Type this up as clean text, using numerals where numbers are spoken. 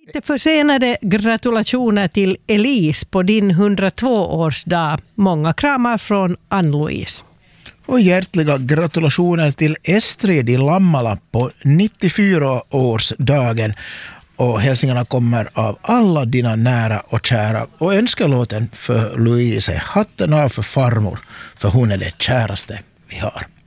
Lite försenade gratulationer till Elise på din 102-årsdag. Många kramar från Ann-Louise. Och hjärtliga gratulationer till Estrid i Lammala på 94-årsdagen. Och hälsningarna kommer av alla dina nära och kära. Och önskelåten för Louise, hatten av för farmor, för hon är det käraste vi har.